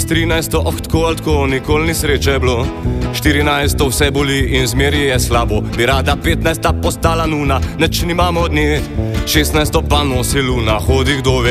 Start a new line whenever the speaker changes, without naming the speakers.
S 13. tako, nikoli ni sreče bilo. 14. vse boli in zmeri je slabo. Bi rada 15. postala nuna, neč nimamo od nje. 16. pa nosi luna, hodi kdo ve.